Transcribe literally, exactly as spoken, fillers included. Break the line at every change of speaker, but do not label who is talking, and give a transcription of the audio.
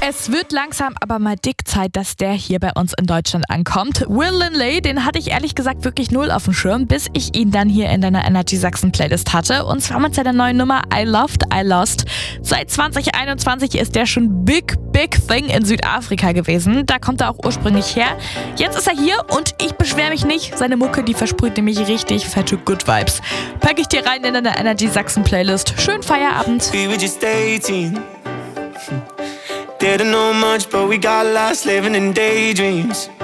Es wird langsam aber mal dick Zeit, dass der hier bei uns in Deutschland ankommt. Will Linley, den hatte ich ehrlich gesagt wirklich null auf dem Schirm, bis ich ihn dann hier in deiner Energy Sachsen Playlist hatte. Und zwar mit seiner neuen Nummer I Loved, I Lost. Seit zwanzig einundzwanzig ist der schon big, big thing in Südafrika gewesen. Da kommt er auch ursprünglich her. Jetzt ist er hier und ich beschwere mich nicht. Seine Mucke, die versprüht nämlich richtig fette Good Vibes. Pack ich dir rein in deine Energy Sachsen Playlist. Schönen Feierabend.
We were just eighteen. Didn't know much, but we got lost living in daydreams.